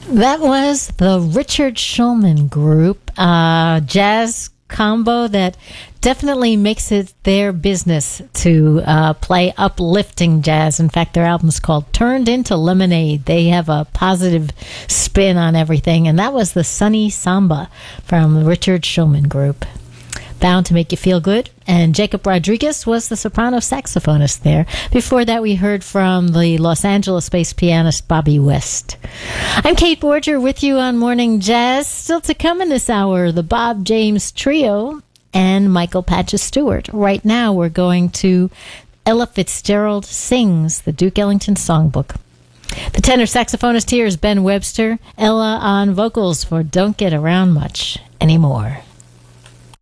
That was the Richard Shulman Group, jazz combo that definitely makes it their business to play uplifting jazz. In fact, their album's called Turned Into Lemonade. They have a positive spin on everything, and that was the Sunny Samba from the Richard Shulman Group. Bound to Make You Feel Good, and Jacob Rodriguez was the soprano saxophonist there. Before that, we heard from the Los Angeles-based pianist Bobby West. I'm Kate Borger with you on Morning Jazz. Still to come in this hour, the Bob James Trio and Michael Patches Stewart. Right now, we're going to Ella Fitzgerald Sings, the Duke Ellington Songbook. The tenor saxophonist here is Ben Webster. Ella on vocals for Don't Get Around Much Anymore.